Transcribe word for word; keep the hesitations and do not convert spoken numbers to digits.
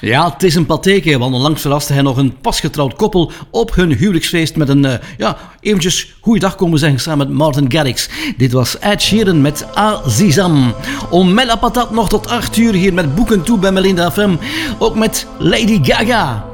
Ja, het is een patheke, want onlangs verraste hij nog een pasgetrouwd koppel op hun huwelijksfeest met een, uh, ja, eventjes goeiedag komen zeggen samen met Martin Garrix. Dit was Ed Sheeran met Azizam. Om Mella Patat nog tot acht uur hier met Boeken toe bij Melinda F M. Ook met Lady Gaga.